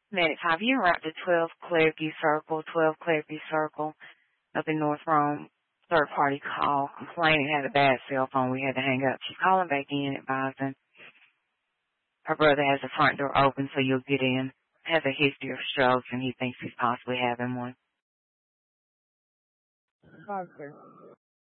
Medic 5, you were out to 12 Clarity Circle up in North Rome. Third party call complaining had a bad cell phone. We had to hang up. She's calling back in advising her brother has the front door open so you'll get in. Has a history of strokes and he thinks he's possibly having one. Officer.